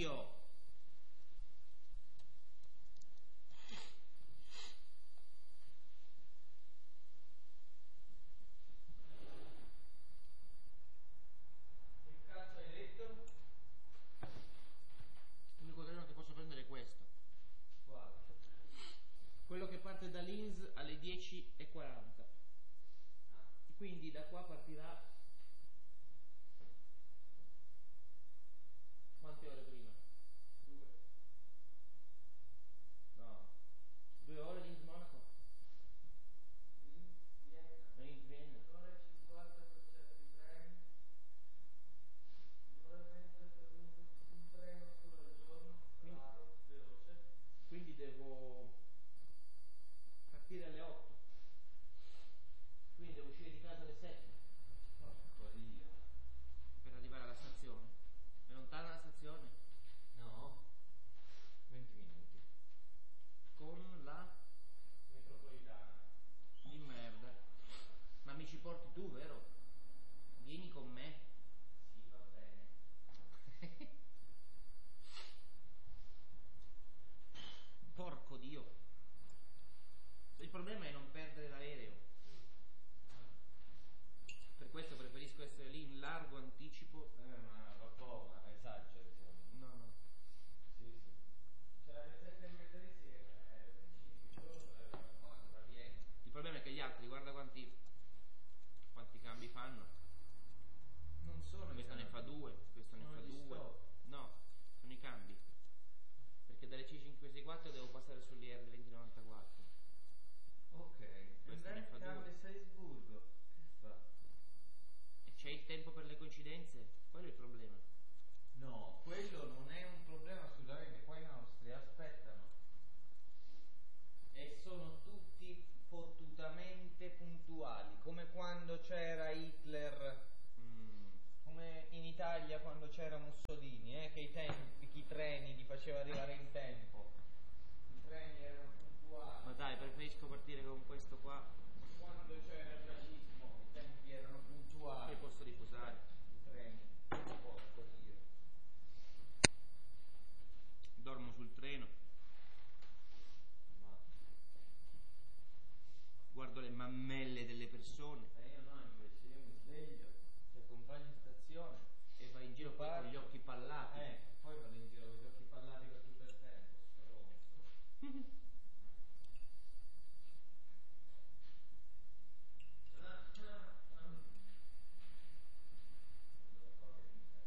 Dio. Che cazzo hai detto? L'unico treno che posso prendere è questo. Guarda. Quello che parte da Linz alle 10:40. Quindi da qua partirà quante ore prima? 2. No. 2 ore Linz Monaco? Vienna. Linz Vienna. 1 ora e 50 per certi treni. 1 ora e mezza per un treno solo al giorno. Quindi- Raro, veloce. Quindi devo partire alle 8. Quindi devo uscire di casa alle 7 Porco Dio. per arrivare alla stazione. È lontana la stazione? No. 20 minuti. Con la Metropolitana. di merda. Ma mi ci porti tu, vero? Vieni con me. Sì, va bene. Porco Dio. Il problema è non perdere l'aereo. Per questo preferisco essere lì in largo anticipo. Ma vabbè, ma esageri secondo me. No, no. Sì, sì. C'era alle 7:30 di sera, 25 giorni, va bene. Il problema è che gli altri, guarda quanti cambi fanno. Non sono Questo ne fa 2, questo ne Sono fa gli 2. stop. No, sono i cambi. Perché dalle C564 devo passare sull'IR 2094. Ok. Questo ne fa cambia 2. Salisburgo. Che fa? E c'è il tempo per le coincidenze? Quello è il problema. No, quello non è un problema assolutamente. Qua in Austria aspettano. E sono tutti fottutamente puntuali. Come quando c'era Hitler. Come in Italia quando c'era Mussolini, che i treni li faceva arrivare in tempo. I treni erano puntuali. Ma dai, preferisco partire con questo qua. Quando c'era il fascismo, i tempi erano puntuali. E posso riposare. I treni, porco Dio. Dormo sul treno. Ma Guardo le mammelle